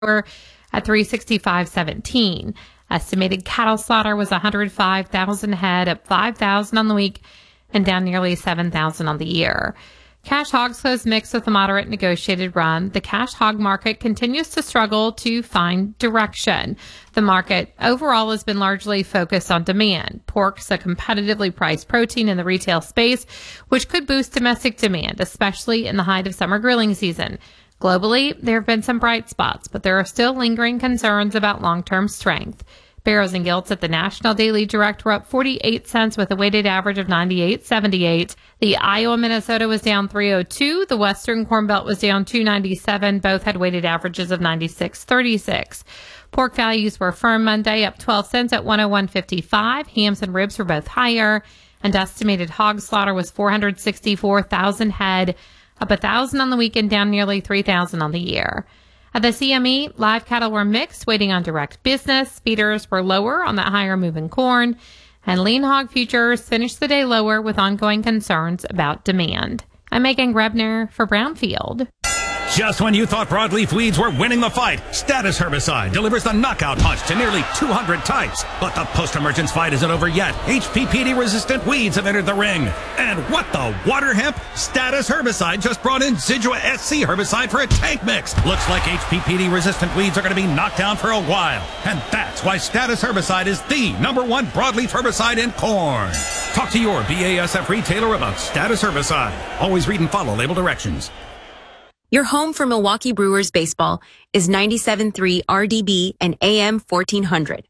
at 365.17. Estimated cattle slaughter was 105,000 head, up 5,000 on the week and down nearly 7,000 on the year. Cash hogs closed mixed with a moderate negotiated run. The cash hog market continues to struggle to find direction. The market overall has been largely focused on demand. Pork's a competitively priced protein in the retail space, which could boost domestic demand, especially in the height of summer grilling season. Globally, there have been some bright spots, but there are still lingering concerns about long-term strength. Barrows and Gilts at the National Daily Direct were up 48 cents with a weighted average of 98.78. The Iowa Minnesota was down 302. The Western Corn Belt was down 297. Both had weighted averages of 96.36. Pork values were firm Monday, up 12 cents at 101.55. Hams and ribs were both higher, and estimated hog slaughter was 464,000 head, up 1,000 on the weekend, down nearly 3,000 on the year. At the CME, live cattle were mixed, waiting on direct business. Feeders were lower on that higher moving corn, and lean hog futures finished the day lower with ongoing concerns about demand. I'm Megan Grebner for Brownfield. Just when you thought broadleaf weeds were winning the fight, Status Herbicide delivers the knockout punch to nearly 200 types. But the post-emergence fight isn't over yet. HPPD-resistant weeds have entered the ring. And what the water hemp? Status Herbicide just brought in Zidua SC herbicide for a tank mix. Looks like HPPD-resistant weeds are going to be knocked down for a while. And that's why Status Herbicide is the #1 broadleaf herbicide in corn. Talk to your BASF retailer about Status Herbicide. Always read and follow label directions. Your home for Milwaukee Brewers baseball is 97.3 RDB and AM 1400.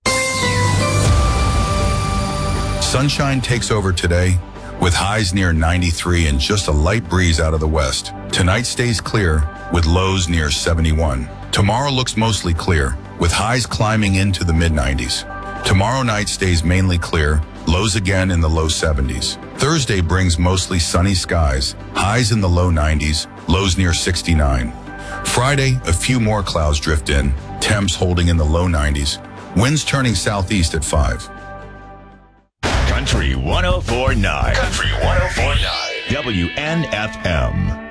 Sunshine takes over today with highs near 93 and just a light breeze out of the west. Tonight stays clear with lows near 71. Tomorrow looks mostly clear with highs climbing into the mid-90s. Tomorrow night stays mainly clear, lows again in the low 70s. Thursday brings mostly sunny skies, highs in the low 90s, lows near 69. Friday, a few more clouds drift in, temps holding in the low 90s, winds turning southeast at 5. Country 104.9. Country 104.9. WNFM.